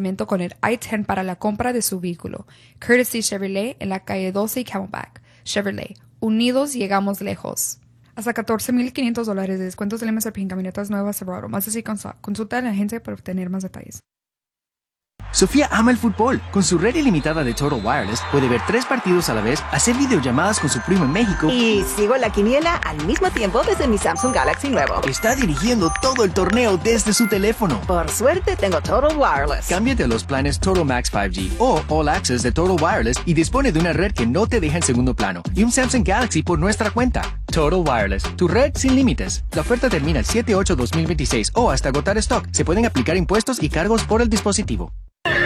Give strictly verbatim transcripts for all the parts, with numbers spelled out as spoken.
financiamiento con el I diez para la compra de su vehículo. Courtesy Chevrolet en la calle doce Camelback. Chevrolet. Unidos llegamos lejos. Hasta catorce mil quinientos dólares de descuentos del M S R P en camionetas nuevas Silverado. Más así, consulta a la agencia para obtener más detalles. Sofía ama el fútbol. Con su red ilimitada de Total Wireless puede ver tres partidos a la vez, hacer videollamadas con su primo en México y sigo la quiniela al mismo tiempo desde mi Samsung Galaxy nuevo. Está dirigiendo todo el torneo desde su teléfono. Por suerte tengo Total Wireless. Cámbiate a los planes Total Max cinco G o All Access de Total Wireless y dispone de una red que no te deja en segundo plano y un Samsung Galaxy por nuestra cuenta. Total Wireless, tu red sin límites. La oferta termina el siete ocho dos mil veintiséis o hasta agotar stock. Se pueden aplicar impuestos y cargos por el dispositivo.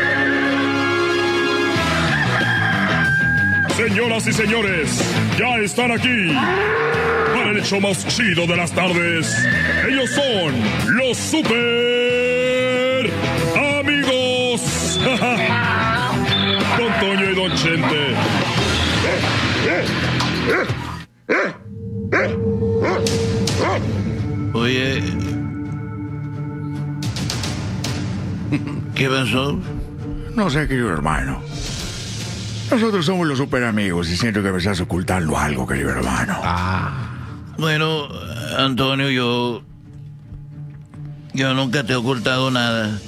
Señoras y señores, ya están aquí para el show más chido de las tardes. Ellos son los super amigos. Don Toño y Don Chente. Oye, ¿qué pasó? No sé, querido hermano. Nosotros somos los super amigos y siento que me estás ocultando algo, querido hermano. Ah. Bueno, Antonio, yo... Yo nunca te he ocultado nada.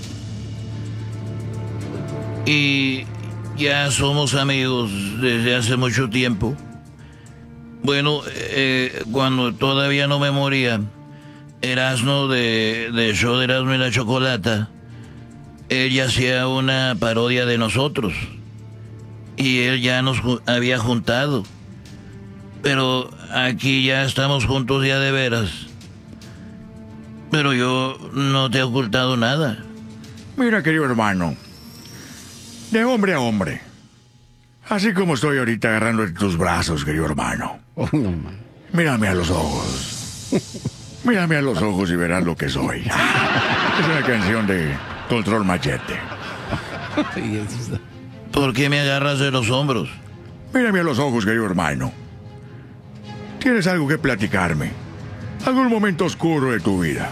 Y ya somos amigos desde hace mucho tiempo. Bueno, eh, cuando todavía no me moría, Erasmo de, de show de Erasmo y la Chocolata, él hacía una parodia de nosotros. Y él ya nos ju- había juntado. Pero aquí ya estamos juntos ya de veras. Pero yo no te he ocultado nada. Mira, querido hermano, de hombre a hombre, así como estoy ahorita agarrando en tus brazos, querido hermano. Oh, no, man. Mírame a los ojos. Mírame a los ojos y verás lo que soy. Es una canción de Control Machete. ¿Por qué me agarras de los hombros? Mírame a los ojos, querido hermano. ¿Tienes algo que platicarme? ¿Algún momento oscuro de tu vida?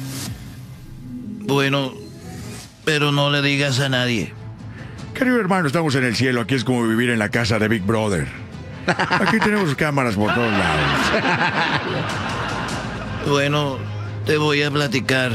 Bueno, pero no le digas a nadie. Querido hermano, estamos en el cielo. Aquí es como vivir en la casa de Big Brother. Aquí tenemos cámaras por todos lados. Bueno, te voy a platicar.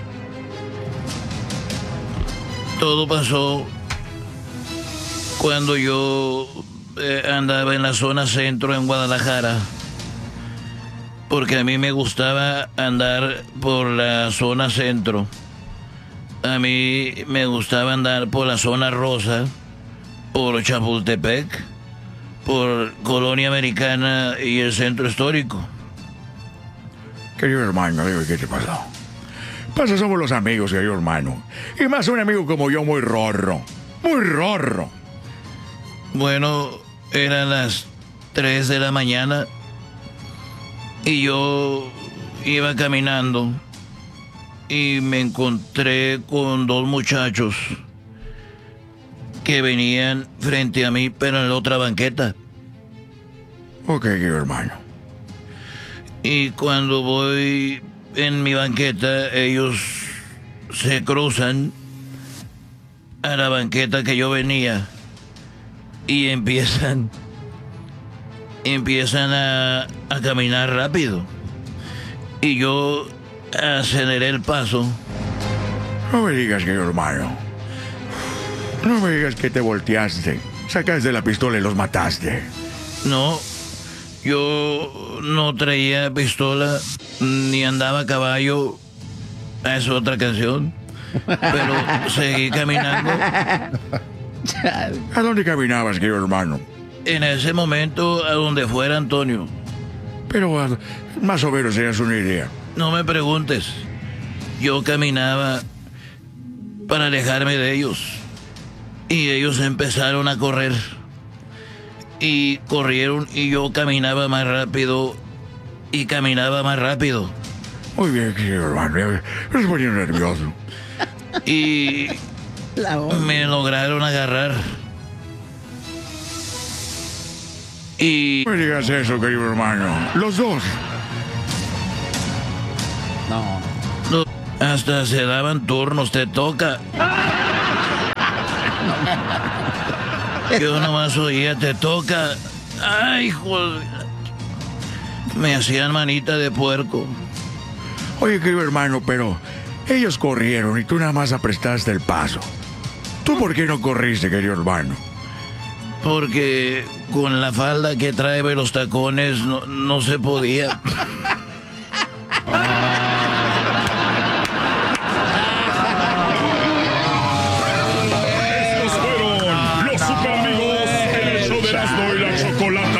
Todo pasó cuando yo eh, andaba en la zona centro en Guadalajara. Porque a mí me gustaba andar por la zona centro. A mí me gustaba andar por la zona rosa, por Chapultepec, por Colonia Americana y el centro histórico. Querido hermano, dime qué te pasó. Pasa, somos los amigos, querido hermano. Y más un amigo como yo, muy rorro. Muy rorro. Bueno, eran las tres de la mañana y yo iba caminando y me encontré con dos muchachos que venían frente a mí, pero en la otra banqueta. Ok, querido hermano. Y cuando voy en mi banqueta, ellos se cruzan a la banqueta que yo venía y empiezan empiezan a, a caminar rápido. Y yo aceleré el paso. No me digas, querido hermano. No me digas que te volteaste, sacaste la pistola y los mataste. No, yo no traía pistola ni andaba a caballo. Es otra canción. Pero seguí caminando. ¿A dónde caminabas, querido hermano? En ese momento, a donde fuera, Antonio. Pero uh, más o menos tenías una idea. No me preguntes. Yo caminaba para alejarme de ellos. Y ellos empezaron a correr. Y corrieron y yo caminaba más rápido. Y caminaba más rápido. Muy bien, querido hermano. Me estoy poniendo nervioso. Y me lograron agarrar. Y... No me digas eso, querido hermano. Los dos. No. no, hasta se daban turnos. Te toca. Yo nomás oía, te toca. Ay, joder. Me hacían manita de puerco. Oye, querido hermano, pero ellos corrieron y tú nada más aprestaste el paso. ¿Tú por qué no corriste, querido hermano? Porque con la falda que trae y los tacones no, no se podía. Estos fueron los super amigos en el show de Erasmo y la Chocolata.